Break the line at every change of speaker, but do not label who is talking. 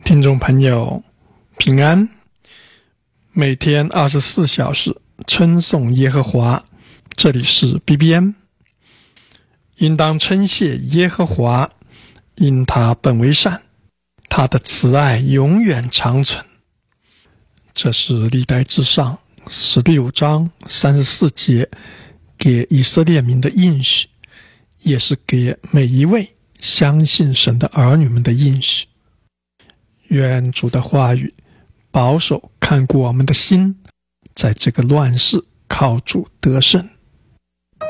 听众朋友平安，每天24小时称颂耶和华，这里是 BBM。 应当称谢耶和华，因他本为善，他的慈爱永远长存。这是历代志上16章34节给以色列民的应许，也是给每一位相信神的儿女们的应许。愿主的话语保守看顾我们的心，在这个乱世靠主得胜。